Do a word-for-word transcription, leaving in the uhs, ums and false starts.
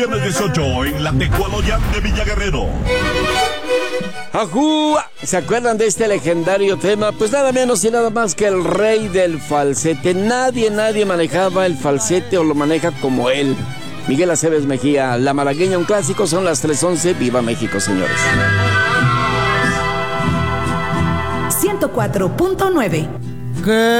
dieciocho en la Tecualoyan de Villa Guerrero. ¡Ajú! ¿Se acuerdan de este legendario tema? Pues nada menos y nada más que el rey del falsete. Nadie, nadie manejaba el falsete o lo maneja como él. Miguel Aceves Mejía, La Malagueña, un clásico, son las tres once. ¡Viva México, señores! ciento cuatro punto nueve. ¿Qué?